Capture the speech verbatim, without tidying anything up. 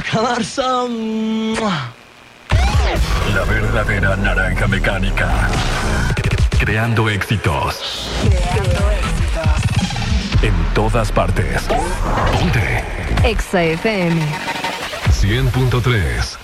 Galarza. La verdadera naranja mecánica. Creando éxitos. Creando éxitos. En todas partes. Ponte. Exa F M. cien punto tres.